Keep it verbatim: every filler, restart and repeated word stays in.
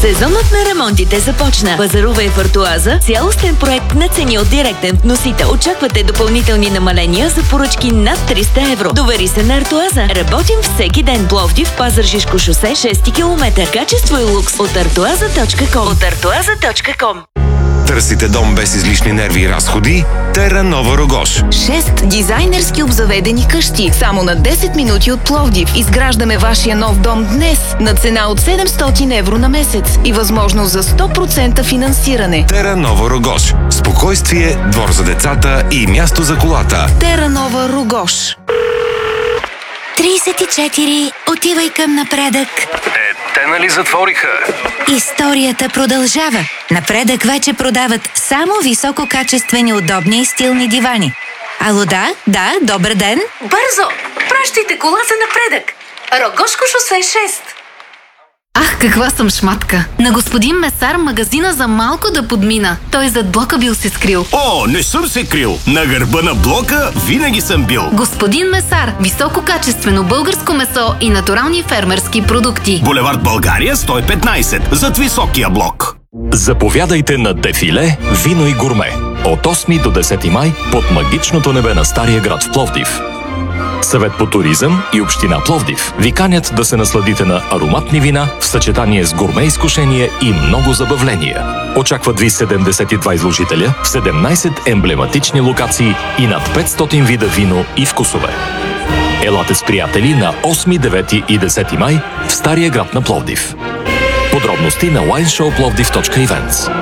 Сезонът на ремонтите започна. Пазарувай в Артоаза. Цялостен проект на цени от директен вносител. Очаквате допълнителни намаления за поръчки над триста евро. Довери се на Артоаза. Работим всеки ден. Пловдив, Пазарджишко шосе, шести километър. Качество и лукс от артоаза точка ком. От артоаза точка ком. Търсите дом без излишни нерви и разходи? Терра Нова Рогош. Шест дизайнерски обзаведени къщи. Само на десет минути от Пловдив. Изграждаме вашия нов дом днес на цена от седемстотин евро на месец и възможност за сто процента финансиране. Терра Нова Рогош. Спокойствие, двор за децата и място за колата. Терра Нова Рогош. тридесет и четири. Отивай към напредък. Е, те нали затвориха? Историята продължава. Напредък вече продават само висококачествени, удобни и стилни дивани. Ало, да? Да, добър ден. Бързо! Пращайте кола за напредък. Рогошко шосе шест. Ах, каква съм шматка! На господин Месар магазина за малко да подмина. Той зад блока бил се скрил. О, не съм се крил! На гърба на блока винаги съм бил. Господин Месар, висококачествено българско месо и натурални фермерски продукти. Булевард България сто и петнайсет, зад високия блок. Заповядайте на Дефиле, вино и гурме. От осми до десети май под магичното небе на Стария град в Пловдив. Съвет по туризъм и община Пловдив ви канят да се насладите на ароматни вина в съчетание с гурме изкушение и много забавления. Очакват ви седемдесет и два изложителя в седемнайсет емблематични локации и над петстотин вида вино и вкусове. Елате с приятели на осми, девети и десети май в Стария град на Пловдив. Подробности на уайн шоу пловдив точка ивентс.